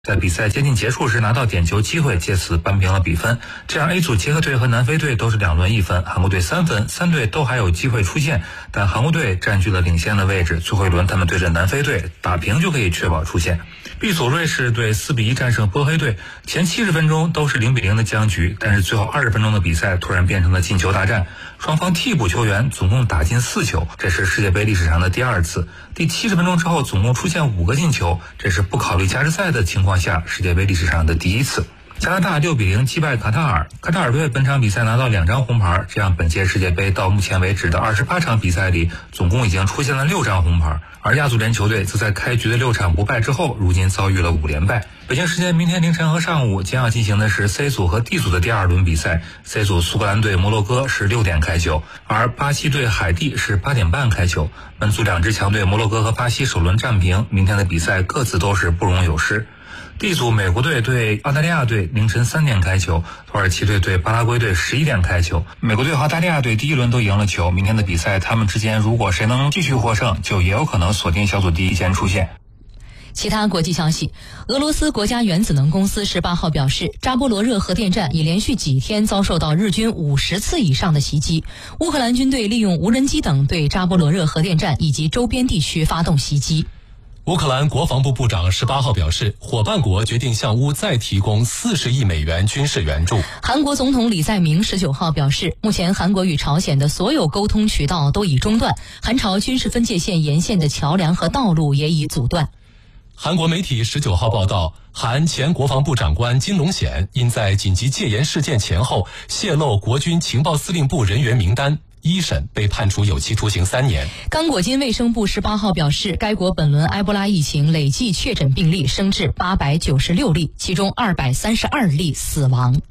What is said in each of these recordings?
在比赛接近结束时拿到点球机会，借此扳平了比分。这样 A 组捷克队和南非队都是2轮1分，韩国队3分，3队都还有机会出线，但韩国队占据了领先的位置，最后一轮他们对阵南非队打平就可以确保出线。B 组瑞士队4比1战胜波黑队，前70分钟都是0比0的僵局，但是最后20分钟的比赛突然变成了进球大战，双方替补球员总共打进4球，这是世界杯历史上的第2次。第70分钟之后总共出现5个进球，这是不考虑加时赛的情况下世界杯历史上的第1次。加拿大6比0击败卡塔尔，卡塔尔队本场比赛拿到2张红牌，这样本届世界杯到目前为止的28场比赛里，总共已经出现了6张红牌。而亚足联球队则在开局的6场不败之后，如今遭遇了5连败。北京时间明天凌晨和上午将要进行的是 C 组和 D 组的第2轮比赛。C 组苏格兰队摩洛哥是6点开球，而巴西队海地是8点半开球。本组2支强队摩洛哥和巴西首轮战平，明天的比赛各自都是不容有失。D 组美国队对澳大利亚队凌晨3点开球，土耳其队对巴拉圭队11点开球。美国队和澳大利亚队第1轮都赢了球，明天的比赛他们之间如果谁能继续获胜，就也有可能锁定小组第1先出线。 其他国际消息，俄罗斯国家原子能公司18号表示，扎波罗热核电站已连续几天遭受到日军50次以上的袭击。乌克兰军队利用无人机等对扎波罗热核电站以及周边地区发动袭击。 乌克兰国防部部长18号表示，伙伴国决定向乌再提供40亿美元军事援助。 韩国总统李在明19号表示，目前韩国与朝鲜的所有沟通渠道都已中断，韩朝军事分界线沿线的桥梁和道路也已阻断。 韩国媒体19号报道，韩前国防部长官金龙显因在紧急戒严事件前后泄露国军情报司令部人员名单，1审被判处有期徒刑3年。 刚果金卫生部18号表示，该国本轮埃博拉疫情累计确诊病例升至896例，其中232例死亡。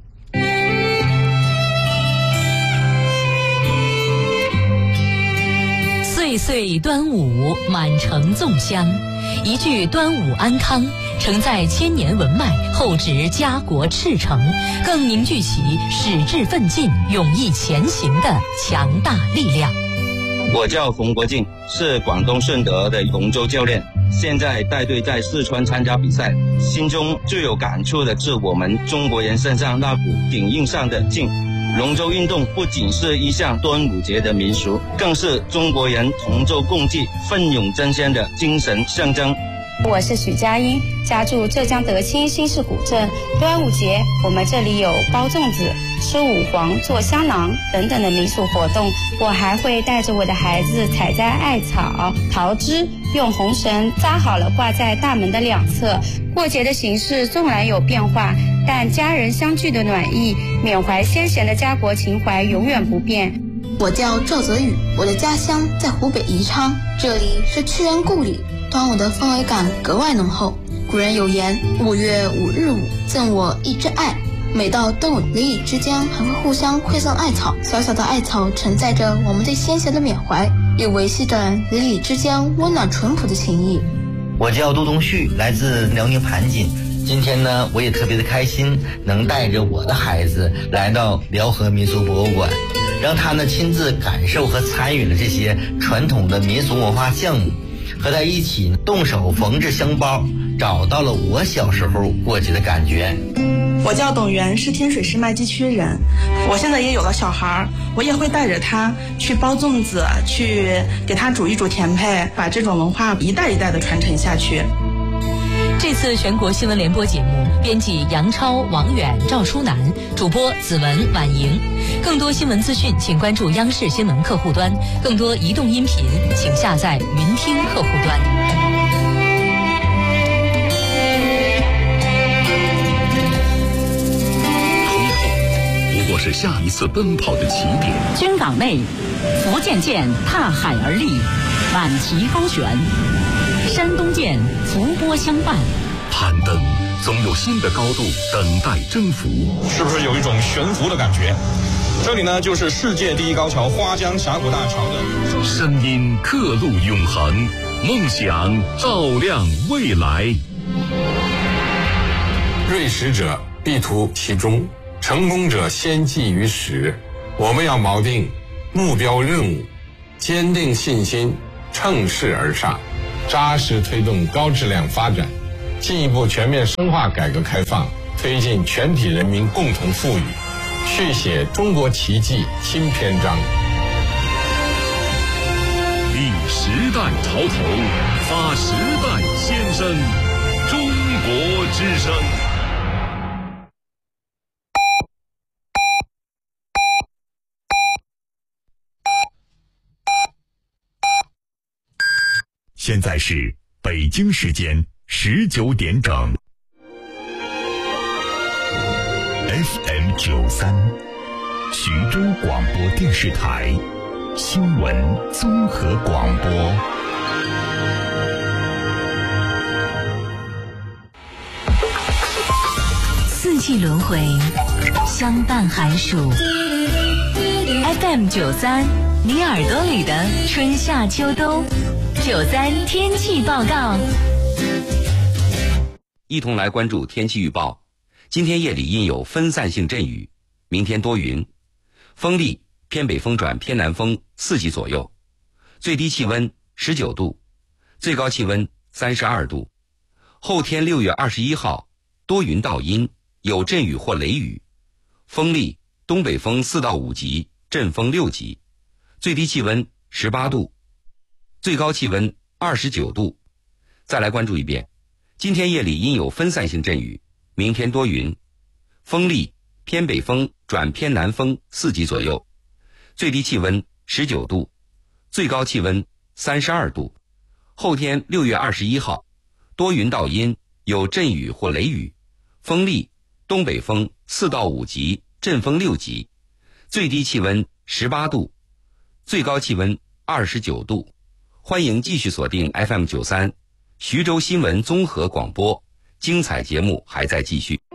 岁岁端午，满城粽香。一句端午安康，承载千年文脉，厚植家国赤诚，更凝聚起矢志奋进、勇毅前行的强大力量。 我叫冯国敬，是广东顺德的龙舟教练，现在带队在四川参加比赛。心中最有感触的是我们中国人身上那股顶硬上的劲。龙舟运动不仅是一项端午节的民俗，更是中国人同舟共济、奋勇争先的精神象征。 我是许佳音，家住浙江德清新市古镇。端午节我们这里有包粽子、吃五黄、做香囊等等的民俗活动。我还会带着我的孩子采摘艾草、桃枝，用红绳扎好了挂在大门的2侧。过节的形式纵然有变化，但家人相聚的暖意、缅怀先贤的家国情怀永远不变。 我叫赵泽宇，我的家乡在湖北宜昌，这里是屈原故里，端午的氛围感格外浓厚。古人有言，5月5日午，赠我一枝艾。每到端午，邻里之间还会互相馈赠艾草，小小的艾草承载着我们对先贤的缅怀，也维系着邻里之间温暖淳朴的情谊。 我叫杜东旭，来自辽宁盘锦。今天呢，我也特别的开心，能带着我的孩子来到辽河民俗博物馆，让他呢亲自感受和参与了这些传统的民俗文化项目，和他一起动手缝制香包，找到了我小时候过节的感觉。 我叫董源，是天水市麦积区人。我现在也有了小孩，我也会带着他去包粽子，去给他煮一煮甜配，把这种文化一代一代的传承下去。 这次全国新闻联播节目，编辑杨超、王远、赵淑楠，主播子文、婉莹。更多新闻资讯，请关注央视新闻客户端；更多移动音频，请下载云听客户端。 不过是下一次奔跑的起点。 军港内，福建舰踏海而立，满旗高悬；山东舰伏波相伴。 攀登总有新的高度等待征服， 是不是有一种悬浮的感觉？这里呢，就是世界第一高桥花江峡谷大桥的声音，刻录永恒，梦想照亮未来。 锐实者必图其中，成功者先记于始。我们要锚定目标任务，坚定信心，乘势而上，扎实推动高质量发展， 进一步全面深化改革开放，推进全体人民共同富裕，续写中国奇迹新篇章。 立时代潮头，发时代先声，中国之声。 现在是北京时间19点整。FM 93，徐州广播电视台新闻综合广播。 四季轮回，相伴寒暑。FM 93，你耳朵里的春夏秋冬。93天气报告， 一同来关注天气预报。今天夜里阴有分散性阵雨，明天多云，风力偏北风转偏南风4级左右，最低气温19度，最高气温32度。后天6月21号多云到阴，有阵雨或雷雨，风力东北风4到5级，阵风6级，最低气温18度，最高气温29度。再来关注一遍，今天夜里阴有分散性阵雨，明天多云，风力偏北风转偏南风4级左右，最低气温19度，最高气温32度。后天6月21号多云到阴，有阵雨或雷雨，风力东北风4到5级，阵风6级，最低气温18度，最高气温29度。欢迎继续锁定 FM 93徐州新闻综合广播，精彩节目还在继续。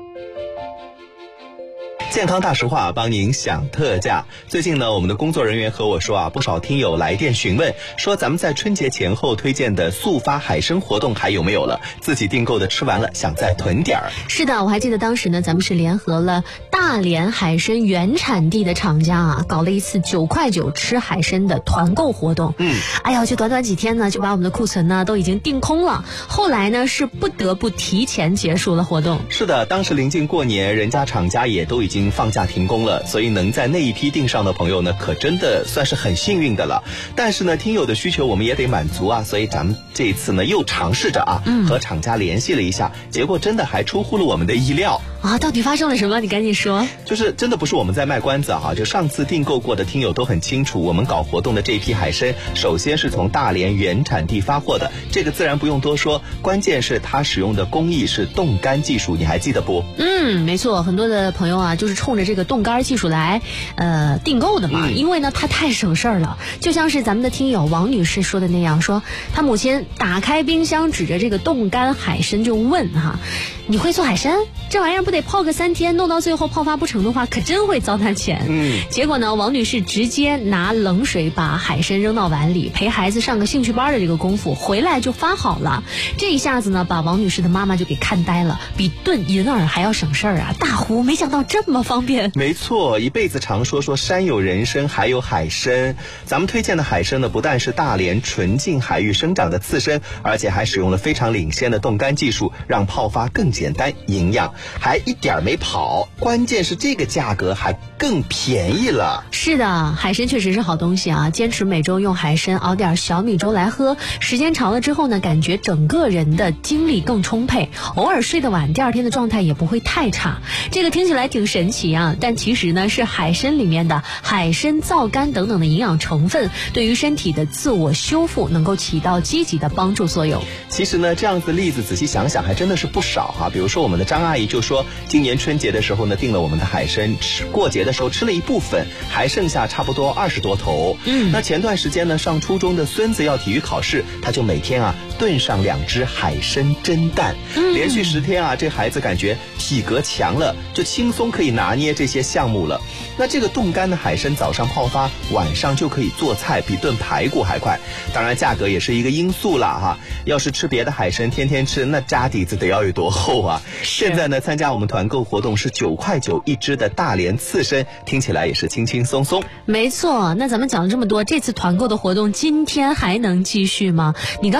健康大实话帮您享特价。最近呢，我们的工作人员和我说不少听友来电询问，说咱们在春节前后推荐的速发海参活动还有没有了？自己订购的吃完了，想再囤点儿。 是的，我还记得当时呢，咱们是联合了大连海参原产地的厂家搞了一次9块9吃海参的团购活动。哎呀，就短短几天呢，就把我们的库存呢都已经订空了。后来呢，是不得不提前结束了活动。 是的，当时临近过年，人家厂家也都已经放假停工了，所以能在那一批订上的朋友呢，可真的算是很幸运的了。但是呢，听友的需求我们也得满足所以咱们这一次呢又尝试着和厂家联系了一下，结果真的还出乎了我们的意料到底发生了什么？你赶紧说。 就是真的不是我们在卖关子就上次订购过的听友都很清楚，我们搞活动的这批海参首先是从大连原产地发货的，这个自然不用多说，关键是它使用的工艺是冻干技术，你还记得不？ 没错，很多的朋友就是冲着这个冻干技术来订购的嘛，因为呢它太省事儿了。就像是咱们的听友王女士说的那样，说她母亲打开冰箱指着这个冻干海参就问你会做海参？这玩意儿不得泡个3天，弄到最后泡发不成的话，可真会糟蹋钱。结果呢，王女士直接拿冷水把海参扔到碗里，陪孩子上个兴趣班的这个功夫，回来就发好了。这一下子呢，把王女士的妈妈就给看呆了，比炖银耳还要省事儿大呼没想到这么方便。 没错，一辈子常说山有人参还有海参。咱们推荐的海参呢，不但是大连纯净海域生长的刺参，而且还使用了非常领先的冻干技术，让泡发更简单营养，还一点没跑，关键是这个价格还更便宜了。 是的，海参确实是好东西坚持每周用海参熬点小米粥来喝，时间长了之后呢，感觉整个人的精力更充沛，偶尔睡得晚，第二天的状态也不会太差。这个听起来挺神奇但其实呢是海参里面的海参皂苷等等的营养成分对于身体的自我修复能够起到积极的帮助作用。 其实呢，这样子例子仔细想想还真的是不少比如说我们的张阿姨就说，今年春节的时候呢订了我们的海参，过节的时候吃了一部分，还剩下差不多20多头。那前段时间呢，上初中的孙子要体育考试，他就每天炖上2只海参蒸蛋，连续10天这孩子感觉体格强了，就轻松可以拿捏这些项目了。那这个冻干的海参早上泡发，晚上就可以做菜，比炖排骨还快。当然价格也是一个因素了要是吃别的海参天天吃，那家底子得要有多厚现在呢，参加我们团购活动是9块9一只的大连刺参，听起来也是轻轻松松。 没错，那咱们讲了这么多，这次团购的活动今天还能继续吗？你刚才说的出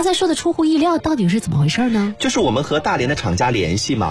出乎意料，到底是怎么回事呢？ 就是我们和大连的厂家联系嘛，